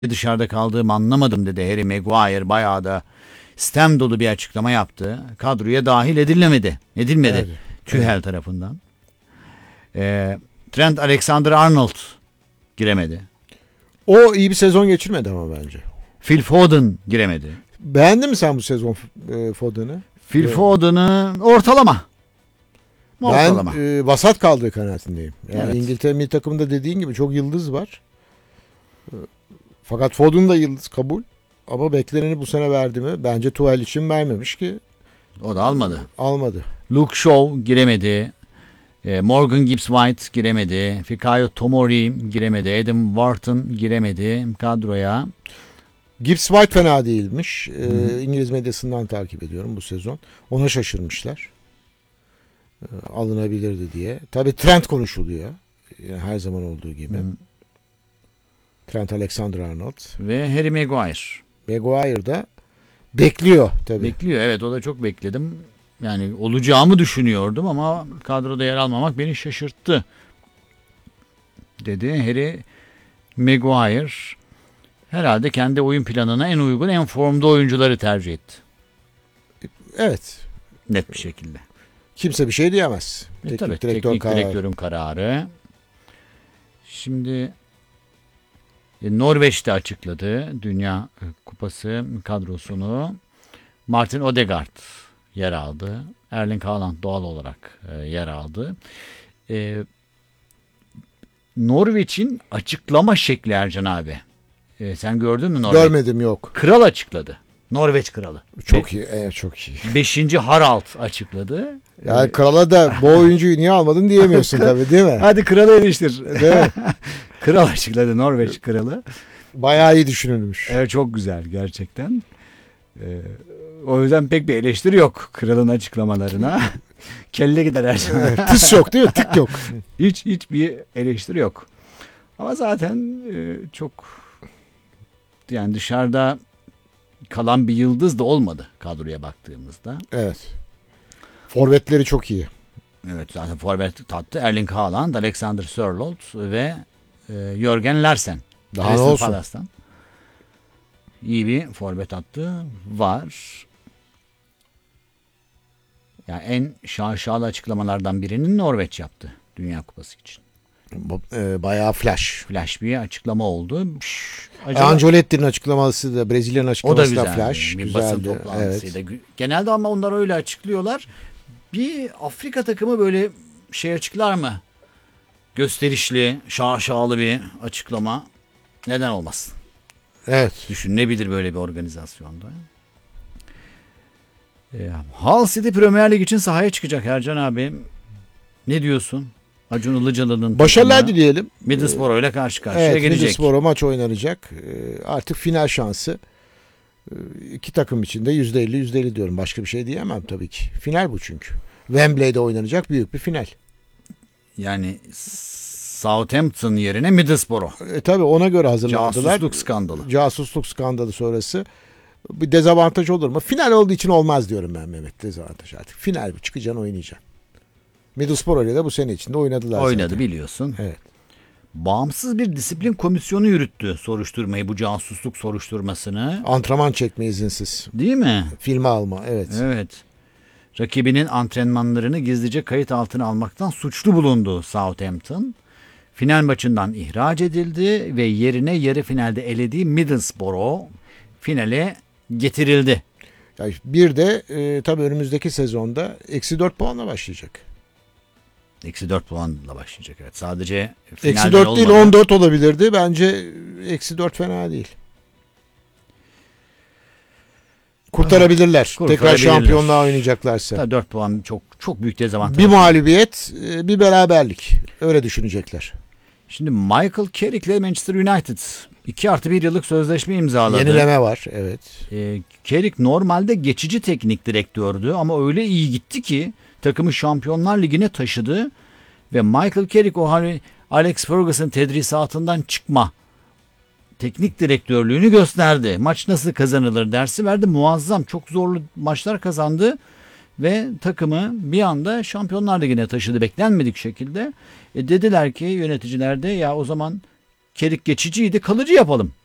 dışarıda kaldığımı anlamadım dedi. Harry Maguire bayağı da sistem dolu bir açıklama yaptı. Kadroya dahil edilmedi. Evet. Tuchel tarafından. Trent Alexander-Arnold giremedi. O iyi bir sezon geçirmedi ama bence. Phil Foden giremedi. Beğendin mi sen bu sezon Foden'ı? Phil Evet. Foden'ı ortalama. Ben vasat kaldığı kanaatindeyim. Yani Evet. İngiltere milli takımında dediğin gibi çok yıldız var. Fakat Foden da yıldız kabul. Ama bekleneni bu sene verdi mi? Bence Tuchel için vermemiş ki O da almadı. almadı. Luke Shaw giremedi. Morgan Gibbs-White giremedi. Fikayo Tomori giremedi. Adam Wharton giremedi kadroya. Gibbs White fena değilmiş. İngiliz medyasından takip ediyorum bu sezon. Ona şaşırmışlar. Alınabilirdi diye. Tabii Trent konuşuluyor. Yani her zaman olduğu gibi. Trent Alexander-Arnold. Ve Harry Maguire. Maguire da bekliyor tabii. Bekliyor. Evet, o da çok bekledim. Yani olacağımı düşünüyordum ama kadroda yer almamak beni şaşırttı dedi. Harry Maguire herhalde kendi oyun planına en uygun, en formda oyuncuları tercih etti. Evet. Net bir şekilde. Kimse bir şey diyemez. Tabii, teknik direktörün kararı. Şimdi Norveç'te açıkladı Dünya Kupası kadrosunu. Martin Odegaard yer aldı. Erling Haaland doğal olarak yer aldı. Norveç'in açıklama şekli Ercan abi. Sen gördün mü Norveç? Görmedim, yok. Kral açıkladı. Norveç kralı. Çok iyi. Evet, çok iyi. 5. Harald açıkladı. Yani krala da bu oyuncuyu niye almadın diyemiyorsun tabii, değil mi? Hadi kralı eleştir. Değil mi? Kral açıkladı, Norveç kralı. Bayağı iyi düşünülmüş. Evet, çok güzel gerçekten. O yüzden pek bir eleştiri yok kralın açıklamalarına. Kelle gider her şey. Tıs yok değil mi? Tık yok. Hiçbir eleştiri yok. Ama zaten çok, yani dışarıda kalan bir yıldız da olmadı kadroya baktığımızda. Evet. Forvetleri çok iyi. Evet, zaten forvet tattı. Erling Haaland, Alexander Sørloth ve Jørgen Larsen. Daha ne Crystal olsun? Palace'tan. İyi bir forvet hattı var. Yani en şaşalı açıklamalardan birinin Norveç yaptı Dünya Kupası için. Bayağı flash. Flash bir açıklama oldu. Ancelotti'nin açıklaması da, Brezilya'nın O da açıklaması da güzeldi. flash. Bir basın Güzeldi. toplantısıydı. Evet. Genelde ama onlar öyle açıklıyorlar. Bir Afrika takımı böyle şey açıklar mı? Gösterişli, şaşalı bir açıklama. Neden olmasın? Evet. Düşünülebilir böyle bir organizasyonda. Hull City Premier Lig için sahaya çıkacak Ercan abi. Ne diyorsun? Acun Ilıcalı'nın Başarılar takımı dileyelim. Middlesbrough ile karşı karşıya Evet, gelecek. Middlesbrough maç oynanacak. Artık final şansı. İki takım için de %50 diyorum. Başka bir şey diyemem tabii ki. Final bu çünkü. Wembley'de oynanacak büyük bir final. Yani Southampton yerine Middlesbrough. Tabii ona göre hazırlandılar. Casusluk skandalı. Casusluk skandalı sonrası bir dezavantaj olur mu? Final olduğu için olmaz diyorum ben Mehmet. Dezavantaj artık. Final bu. Çıkacaksın, oynayacaksın. Middlesbrough ile de bu sene içinde oynadılar. Oynadı zaten. biliyorsun. Evet. Bağımsız bir disiplin komisyonu yürüttü soruşturmayı, bu casusluk soruşturmasını. Antrenman çekme izinsiz. Değil mi? Filme alma. Evet. Evet. Rakibinin antrenmanlarını gizlice kayıt altına almaktan suçlu bulundu Southampton. Final maçından ihraç edildi ve yerine yarı finalde elediği Middlesbrough finale getirildi. Yani bir de tabii önümüzdeki sezonda -4 puanla başlayacak. -4 puanla başlayacak, evet. Sadece finalde -4 değil, olmadı. 14 olabilirdi. Bence -4 fena değil. Kurtarabilirler. Tekrar şampiyonluğa oynayacaklarsa. Tabii 4 puan çok büyük dezavantaj. Bir mağlubiyet, bir beraberlik. Öyle düşünecekler. Şimdi Michael Carrick ile Manchester United 2+1 yıllık sözleşme imzaladı. Yenileme var, evet. Carrick normalde geçici teknik direktördü ama öyle iyi gitti ki takımı Şampiyonlar Ligi'ne taşıdı ve Michael Carrick o hani Alex Ferguson tedrisatından çıkma teknik direktörlüğünü gösterdi. Maç nasıl kazanılır dersi verdi. Muazzam, çok zorlu maçlar kazandı ve takımı bir anda Şampiyonlar Ligi'ne taşıdı beklenmedik şekilde. Dediler ki yöneticiler de, ya o zaman Carrick geçiciydi, kalıcı yapalım.